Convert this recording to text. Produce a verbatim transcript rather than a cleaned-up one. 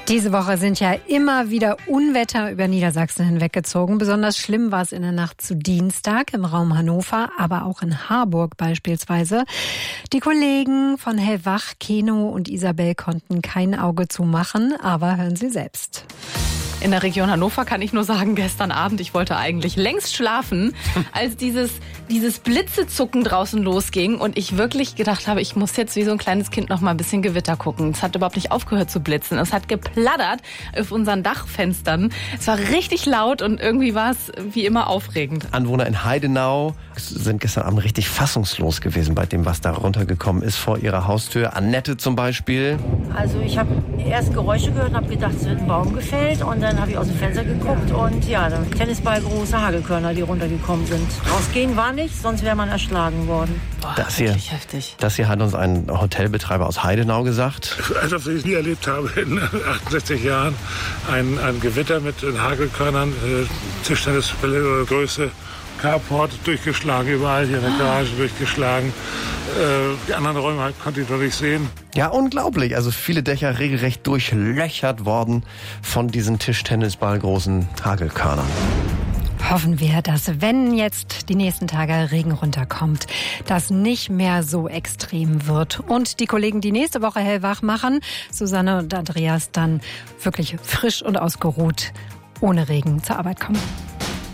Diese Woche sind ja immer wieder Unwetter über Niedersachsen hinweggezogen. Besonders schlimm war es in der Nacht zu Dienstag im Raum Hannover, aber auch in Harburg beispielsweise. Die Kollegen von Hellwach, Keno und Isabel konnten kein Auge zumachen, aber hören Sie selbst. In der Region Hannover kann ich nur sagen, gestern Abend, ich wollte eigentlich längst schlafen, als dieses, dieses Blitzezucken draußen losging und ich wirklich gedacht habe, ich muss jetzt wie so ein kleines Kind noch mal ein bisschen Gewitter gucken. Es hat überhaupt nicht aufgehört zu blitzen. Es hat geplattert auf unseren Dachfenstern. Es war richtig laut und irgendwie war es wie immer aufregend. Anwohner in Heidenau sind gestern Abend richtig fassungslos gewesen bei dem, was da runtergekommen ist vor ihrer Haustür. Annette zum Beispiel. Also ich habe erst Geräusche gehört und habe gedacht, es wird ein Baum gefällt und dann habe ich aus dem Fenster geguckt und ja, dann Tennisball große Hagelkörner, die runtergekommen sind. Rausgehen war nicht, sonst wäre man erschlagen worden. Boah, das hier, heftig. Das hier hat uns ein Hotelbetreiber aus Heidenau gesagt. Etwas, was ich nie erlebt habe in achtundsechzig Jahren. Ein, ein Gewitter mit Hagelkörnern, äh, Tischtennisbälle oder Größe. Carport durchgeschlagen, überall hier in der Garage durchgeschlagen. Äh, die anderen Räume halt konnte ich noch nicht sehen. Ja, unglaublich. Also viele Dächer regelrecht durchlöchert worden von diesen Tischtennisballgroßen Hagelkörnern. Hoffen wir, dass, wenn jetzt die nächsten Tage Regen runterkommt, das nicht mehr so extrem wird. Und die Kollegen, die nächste Woche hellwach machen, Susanne und Andreas, dann wirklich frisch und ausgeruht ohne Regen zur Arbeit kommen.